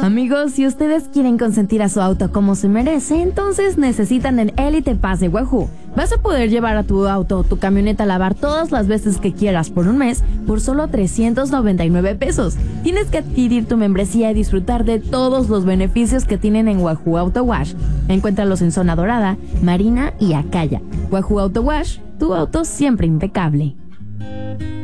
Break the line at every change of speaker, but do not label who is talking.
Amigos, si ustedes quieren consentir a su auto como se merece, entonces necesitan el Elite Pass de Wahoo. Vas a poder llevar a tu auto o tu camioneta a lavar todas las veces que quieras por un mes por solo 399 pesos. Tienes que adquirir tu membresía y disfrutar de todos los beneficios que tienen en Wahoo Auto Wash. Encuéntralos en Zona Dorada, Marina y Acaya. Wahoo Auto Wash, tu auto siempre impecable.